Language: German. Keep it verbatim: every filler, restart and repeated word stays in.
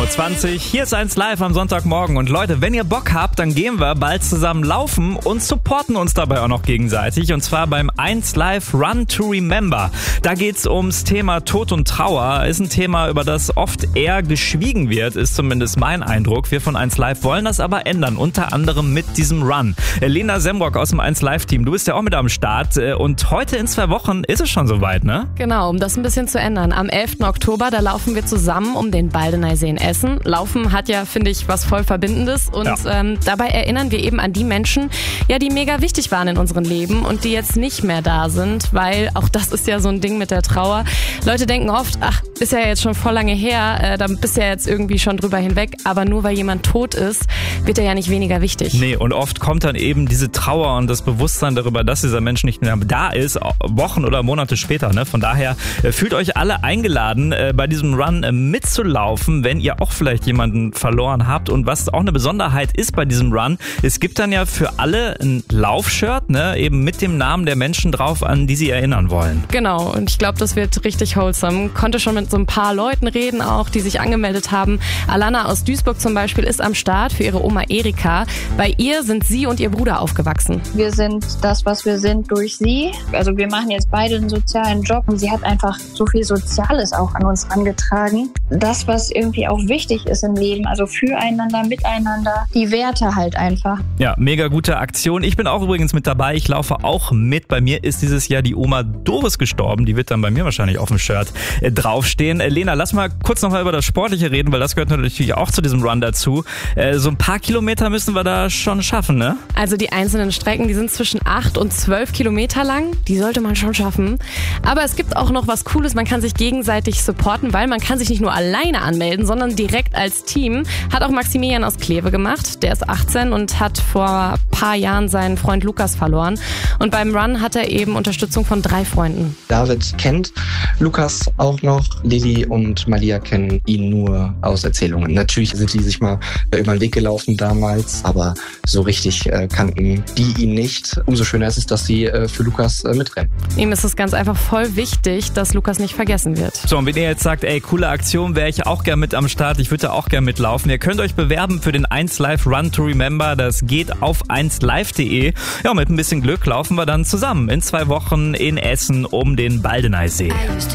Uhr zwanzig. Hier ist eins live am Sonntagmorgen. Und Leute, wenn ihr Bock habt, dann gehen wir bald zusammen laufen und supporten uns dabei auch noch gegenseitig. Und zwar beim eins live Run to Remember. Da geht's ums Thema Tod und Trauer. Ist ein Thema, über das oft eher geschwiegen wird, ist zumindest mein Eindruck. Wir von eins live wollen das aber ändern, unter anderem mit diesem Run. Lena Semrock aus dem eins live Team, du bist ja auch mit am Start. Und heute in zwei Wochen ist es schon soweit, ne? Genau, um das ein bisschen zu ändern. Am elften Oktober, da laufen wir zusammen um den Baldeneysee in Essen. Laufen hat ja, finde ich, was voll Verbindendes. Und ja. ähm, dabei erinnern wir eben an die Menschen, ja, die mega wichtig waren in unserem Leben und die jetzt nicht mehr da sind, weil auch das ist ja so ein Ding mit der Trauer. Leute denken oft, ach, ist ja jetzt schon voll lange her, äh, dann bist du ja jetzt irgendwie schon drüber hinweg. Aber nur weil jemand tot ist, wird er ja nicht weniger wichtig. Nee, und oft kommt dann eben diese Trauer und das Bewusstsein darüber, dass dieser Mensch nicht mehr da ist, Wochen oder Monate später. Ne? Von daher äh, fühlt euch alle eingeladen, äh, bei diesem Run äh, mitzulaufen, wenn ihr auch vielleicht jemanden verloren habt. Und was auch eine Besonderheit ist bei diesem Run, es gibt dann ja für alle ein Laufshirt, ne? Eben mit dem Namen der Menschen drauf, an die sie erinnern wollen. Genau, und ich glaube, das wird richtig wholesome. Konnte schon mit so ein paar Leuten reden auch, die sich angemeldet haben. Alana aus Duisburg zum Beispiel ist am Start für ihre Oma Erika. Bei ihr sind sie und ihr Bruder aufgewachsen. Wir sind das, was wir sind, durch sie. Also wir machen jetzt beide einen sozialen Job und sie hat einfach so viel Soziales auch an uns herangetragen. Das, was irgendwie auch wichtig ist im Leben, also füreinander, miteinander, die Werte halt einfach. Ja, mega gute Aktion. Ich bin auch übrigens mit dabei. Ich laufe auch mit. Bei mir ist dieses Jahr die Oma Doris gestorben. Die wird dann bei mir wahrscheinlich auf dem Shirt äh, draufstehen. Äh, Lena, lass mal kurz nochmal über das Sportliche reden, weil das gehört natürlich auch zu diesem Run dazu. Äh, so ein paar Kilometer müssen wir da schon schaffen, ne? Also die einzelnen Strecken, die sind zwischen acht und zwölf Kilometer lang. Die sollte man schon schaffen. Aber es gibt auch noch was Cooles. Man kann sich gegenseitig supporten, weil man kann sich nicht nur alleine anmelden, sondern direkt als Team. Hat auch Maximilian aus Kleve gemacht. Der ist achtzehn und hat vor ein paar Jahren seinen Freund Lukas verloren. Und beim Run hat er eben Unterstützung von drei Freunden. David kennt Lukas auch noch. Lilly und Malia kennen ihn nur aus Erzählungen. Natürlich sind die sich mal über den Weg gelaufen damals, aber so richtig äh, kannten die ihn nicht. Umso schöner ist es, dass sie äh, für Lukas äh, mitrennen. Ihm ist es ganz einfach voll wichtig, dass Lukas nicht vergessen wird. So, und wenn ihr jetzt sagt, ey, coole Aktion, wäre ich auch gern mit am Start, ich würde da auch gern mitlaufen. Ihr könnt euch bewerben für den eins live Run to Remember. Das geht auf eins live punkt de. Ja, mit ein bisschen Glück laufen wir dann zusammen in zwei Wochen in Essen um den Baldeneysee.